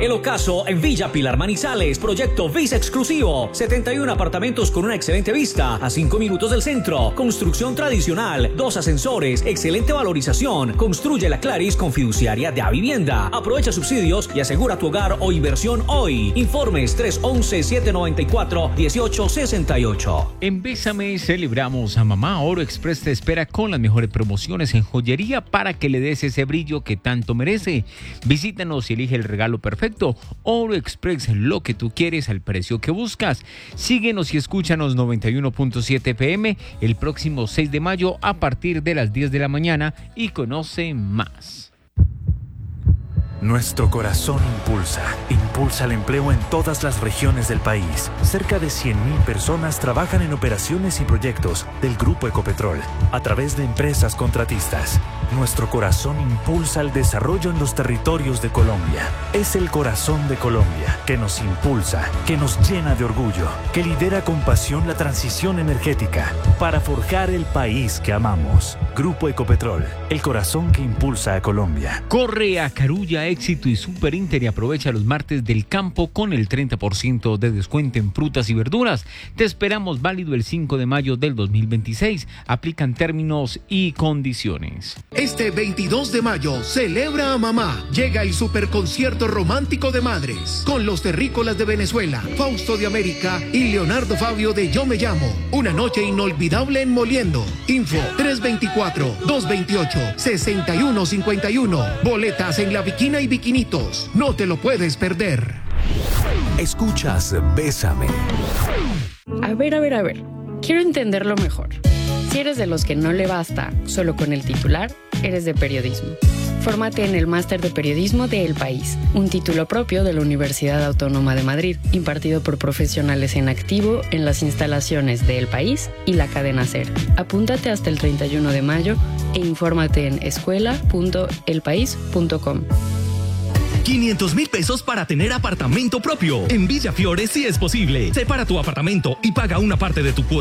El Ocaso en Villa Pilar Manizales, proyecto Visa exclusivo, 71 apartamentos con una excelente vista, a 5 minutos del centro, construcción tradicional, 2 ascensores, excelente valorización, construye la Claris con fiduciaria de Avivienda, aprovecha subsidios y asegura tu hogar o inversión hoy. Informes 311-794-1868. En Bésame celebramos a mamá. Oro Express te espera con las mejores promociones en joyería para que le des ese brillo que tanto merece. Visítanos y elige el regalo perfecto. Oro Express, lo que tú quieres al precio que buscas. Síguenos y escúchanos 91.7 PM el próximo 6 de mayo a partir de las 10 de la mañana y conoce más. Nuestro corazón impulsa el empleo en todas las regiones del país. Cerca de 100,000 personas trabajan en operaciones y proyectos del Grupo Ecopetrol a través de empresas contratistas. Nuestro corazón impulsa el desarrollo en los territorios de Colombia. Es el corazón de Colombia que nos impulsa, que nos llena de orgullo, que lidera con pasión la transición energética para forjar el país que amamos. Grupo Ecopetrol, el corazón que impulsa a Colombia. Corre a Carulla, Éxito y Super Inter y aprovecha los martes del campo con el 30% de descuento en frutas y verduras. Te esperamos, válido el 5 de mayo del 2026. Aplican términos y condiciones. Este 22 de mayo celebra a mamá. Llega el superconcierto romántico de madres con los terrícolas de Venezuela, Fausto de América y Leonardo Fabio de Yo Me Llamo. Una noche inolvidable en Moliendo. Info 324-228-6151. Boletas en La Viquina y Viquinitos. No te lo puedes perder. Escuchas Bésame. A ver. Quiero entenderlo mejor. Si eres de los que no le basta solo con el titular, eres de periodismo. Fórmate en el Máster de Periodismo de El País, un título propio de la Universidad Autónoma de Madrid, impartido por profesionales en activo en las instalaciones de El País y la cadena SER. Apúntate hasta el 31 de mayo e infórmate en escuela.elpaís.com. 500,000 pesos para tener apartamento propio. En Villafiore sí es posible. Separa tu apartamento y paga una parte de tu cuota